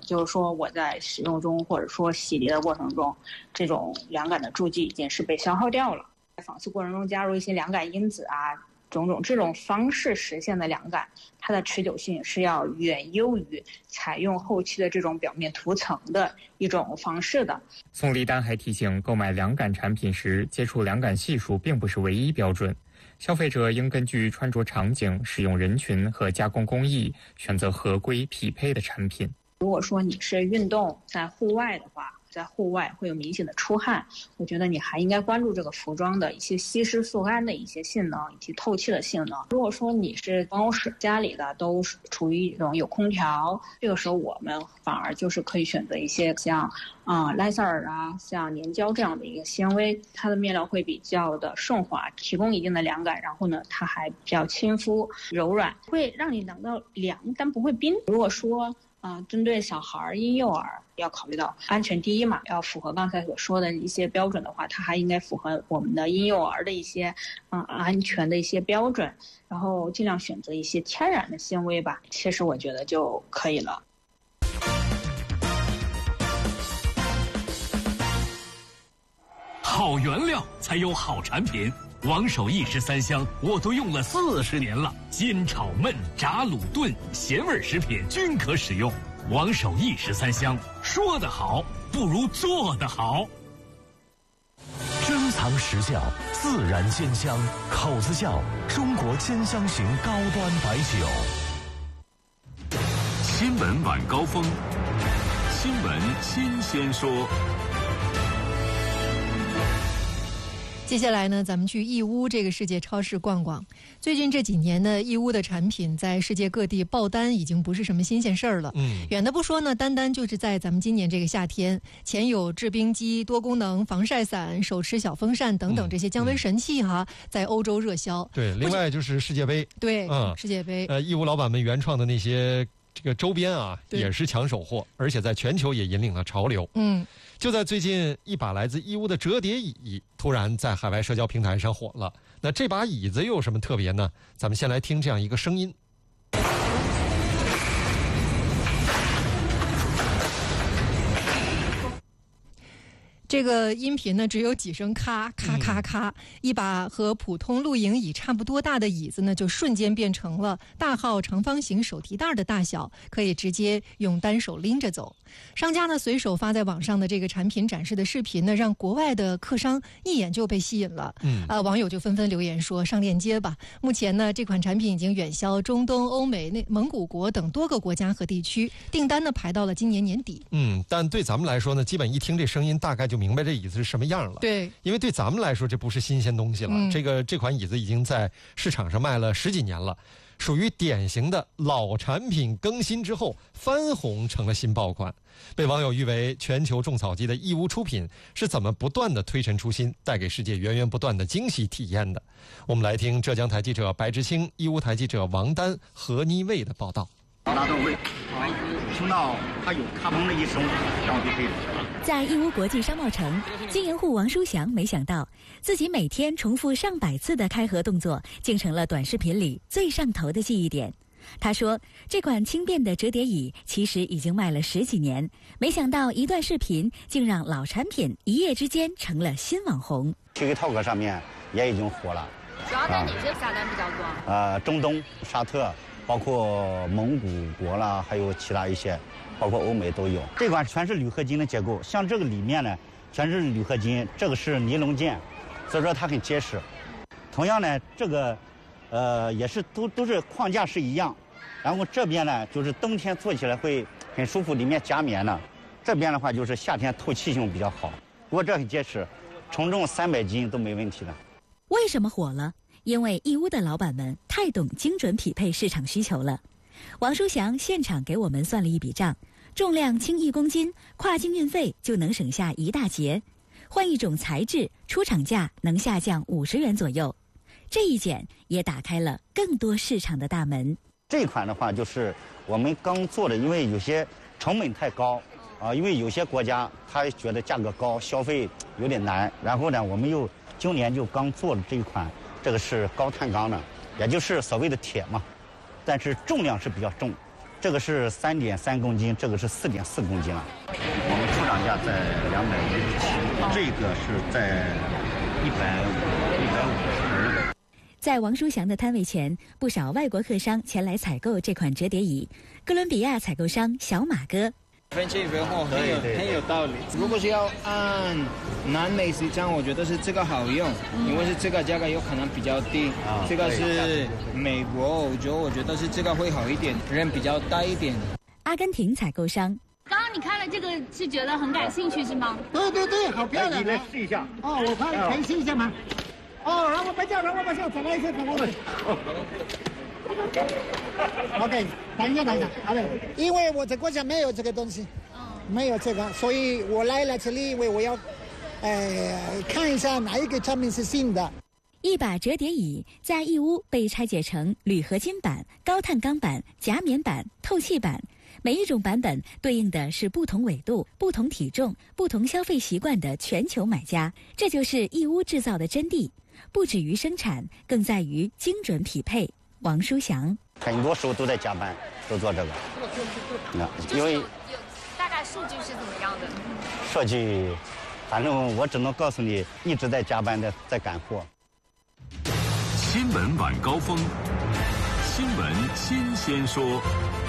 就是说我在使用中或者说洗涤的过程中，这种凉感的助剂已经是被消耗掉了。在仿刺过程中加入一些凉感因子啊，种种这种方式实现的凉感，它的持久性是要远优于采用后期的这种表面涂层的一种方式的。 宋丽丹还提醒，购买凉感产品时，接触凉感系数并不是唯一标准，消费者应根据穿着场景、使用人群和加工工艺，选择合规匹配的产品。 如果说你是运动在户外的话，在户外会有明显的出汗，我觉得你还应该关注这个服装的一些吸湿速干的一些性能以及透气的性能。如果说你是办公室家里的都处于一种有空调，这个时候我们反而就是可以选择一些像Lyocell 啊，像粘胶这样的一个纤维，它的面料会比较的顺滑，提供一定的凉感，然后呢它还比较亲肤柔软，会让你感到凉但不会冰。如果说针对小孩婴幼儿要考虑到安全第一嘛，要符合刚才所说的一些标准的话，它还应该符合我们的婴幼儿的一些安全的一些标准，然后尽量选择一些天然的纤维吧，其实我觉得就可以了。 好原料才有好产品，王守义13香我都用了40年了，煎炒焖炸卤炖咸味食品均可使用。王守义13香，说得好不如做得好。 珍藏实窖，自然煎香，口子窖，中国煎香型高端白酒。 新闻晚高峰，新闻新鲜说。 接下来呢，咱们去义乌这个世界超市逛逛。最近这几年呢，义乌的产品在世界各地爆单已经不是什么新鲜事儿了。远的不说呢，单就是在咱们今年这个夏天，前有制冰机、多功能防晒伞、手持小风扇等等这些降温神器在欧洲热销。 对，另外就是世界杯。 对，世界杯。 义乌老板们原创的那些这个周边也是抢手货，而且在全球也引领了潮流。就在最近，一把来自义乌的折叠椅突然在海外社交平台上火了。那这把椅子又有什么特别呢？咱们先来听这样一个声音。 这个音频呢只有几声咔咔咔咔，一把和普通露营椅差不多大的椅子呢，就瞬间变成了大号长方形手提袋的大小，可以直接用单手拎着走。商家呢随手发在网上的这个产品展示的视频呢，让国外的客商一眼就被吸引了。网友就纷纷留言说上链接吧。目前呢，这款产品已经远销中东、欧美、蒙古国等多个国家和地区，订单呢排到了今年年底。 但对咱们来说呢，基本一听这声音，大概就明白这椅子是什么样了。 对， 因为对咱们来说，这不是新鲜东西了。这款椅子已经在市场上卖了10几年了，属于典型的老产品更新之后翻红成了新爆款，被网友誉为全球种草机的义乌出品是怎么不断的推陈出新，带给世界源源不断的惊喜体验的。我们来听浙江台记者白志清、义乌台记者王丹、何妮卫的报道。 拉动位，听到它有咔嘣的一声，然后就可以。 在义乌国际商贸城，经营户王书祥没想到，自己每天重复上百次的开合动作，竟成了短视频里最上头的记忆点。他说，这款轻便的折叠椅其实已经卖了10几年，没想到一段视频竟让老产品一夜之间成了新网红。 TikTok 上面也已经火了。 主要在哪些下单比较多？ 中东、沙特，包括蒙古国啦，还有其他一些，包括欧美都有。这款全是铝合金的结构，像这个里面呢，全是铝合金，这个是尼龙件，所以说它很结实。同样呢，这个也是都是框架是一样，然后这边呢就是冬天坐起来会很舒服，里面加棉的。这边的话就是夏天透气性比较好。不过这很结实，承重300斤都没问题的。 为什么火了？因为义乌的老板们太懂精准匹配市场需求了。王书祥现场给我们算了一笔账，重量轻1公斤，跨境运费就能省下一大截。换一种材质，出厂价能下降50元左右。这一减也打开了更多市场的大门。 这款的话就是我们刚做的，因为有些成本太高因为有些国家他觉得价格高，消费有点难。然后呢，我们又今年就刚做了这一款，这个是高碳钢的，也就是所谓的铁嘛，但是重量是比较重， 这个是3.3公斤，这个是4.4公斤了。我们出厂价在217，这个是在150。 在王书祥的摊位前，不少外国客商前来采购这款折叠椅。哥伦比亚采购商小马哥。 分析很有道理。如果是要按南美市场，我觉得是这个好用，因为是这个价格有可能比较低。这个是美国、欧洲，我觉得是这个会好一点，人比较大一点。 阿根廷采购商。 刚刚你看了这个是觉得很感兴趣是吗？ 对，好漂亮。 你来试一下。 哦，我看可以试一下吗？哦，让我把脚，再来一次，OK， 等一下，好的，因为我在国家没有这个东西，没有这个，所以我来了这里，因为我要，看一下哪一个产品是新的。 一把折叠椅在义乌被拆解成铝合金板、高碳钢板、夹棉板、透气板，每一种版本对应的是不同纬度、不同体重、不同消费习惯的全球买家，这就是义乌制造的真谛，不止于生产，更在于精准匹配。王书祥， 很多时候都在加班，都做这个。因为大概数据是怎么样的？ 数据，反正我只能告诉你，一直在加班，在赶货。 新闻晚高峰，新闻新鲜说。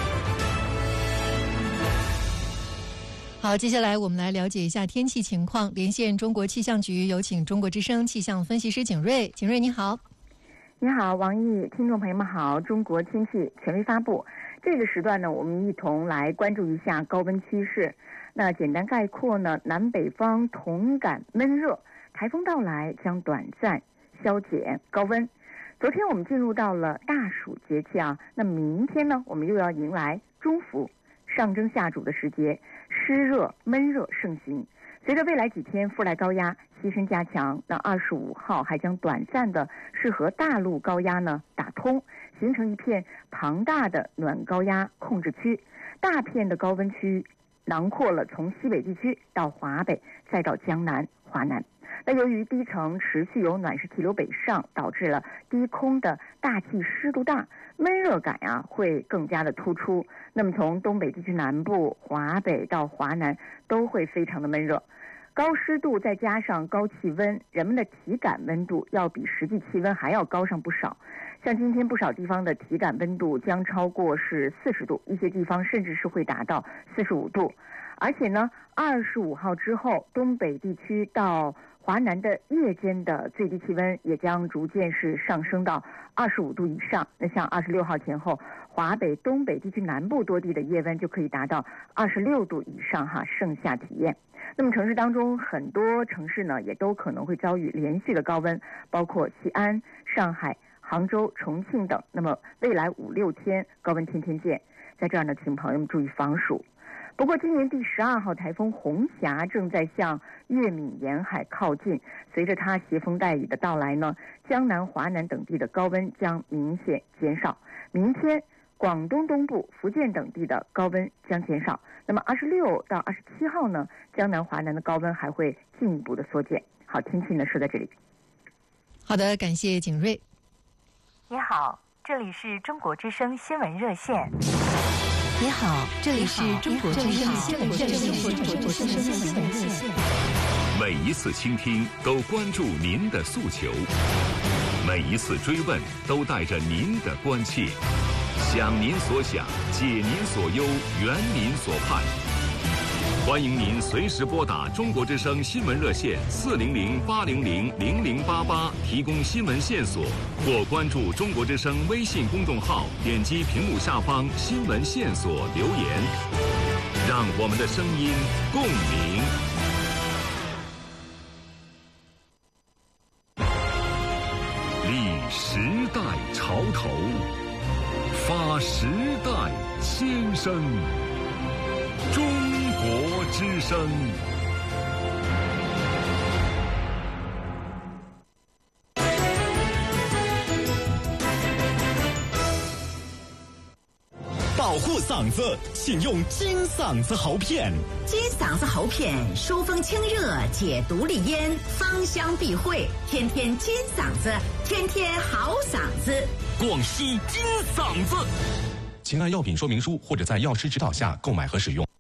好，接下来我们来了解一下天气情况。连线中国气象局，有请中国之声气象分析师景瑞。景瑞，你好。 你好，王毅，听众朋友们好。中国天气权威发布，这个时段呢，我们一同来关注一下高温趋势。那简单概括呢，南北方同感闷热，台风到来将短暂消减高温。昨天我们进入到了大暑节气啊，那明天呢，我们又要迎来中伏，上蒸下煮的时节，湿热闷热盛行。随着未来几天副来高压西伸加强，那25号还将短暂的是和大陆高压呢打通，形成一片庞大的暖高压控制区，大片的高温区囊括了从西北地区到华北，再到江南、华南。那由于低层持续有暖湿气流北上，导致了低空的大气湿度大，闷热感会更加的突出。那么从东北地区南部、华北到华南都会非常的闷热。高湿度再加上高气温，人们的体感温度要比实际气温还要高上不少。像今天不少地方的体感温度将超过是40度，一些地方甚至是会达到45度。而且呢，25号之后，东北地区到华南的夜间的最低气温也将逐渐是上升到25度以上。那像26号前后，华北、东北地区南部多地的夜温就可以达到26度以上盛夏体验。那么城市当中很多城市呢，也都可能会遭遇连续的高温，包括西安、上海、杭州、重庆等。那么未来5、6天高温天天见，在这儿呢，请朋友们注意防暑。不过今年第12号台风红霞正在向粤闽沿海靠近，随着它携风带雨的到来呢，江南、华南等地的高温将明显减少。明天广东东部、福建等地的高温将减少。那么26到27号呢，江南、华南的高温还会进一步的缩减。好，天气呢说在这里。 好的，感谢景瑞。 你好，这里是中国之声新闻热线。 你好，这里是中国之声新闻热线。 每一次倾听都关注您的诉求，每一次追问都带着您的关切，想您所想，解您所忧，圆您所盼。欢迎您随时拨打中国之声新闻热线400-800-0088提供新闻线索，或关注中国之声微信公众号，点击屏幕下方新闻线索留言，让我们的声音共鸣。立时代潮头，发时代先声。中国之声。 保护嗓子，请用金嗓子喉片。 金嗓子喉片疏风清热，解毒利咽，芳香避秽，天天金嗓子，天天好嗓子。 广西金嗓子。 请按药品说明书或者在药师指导下购买和使用。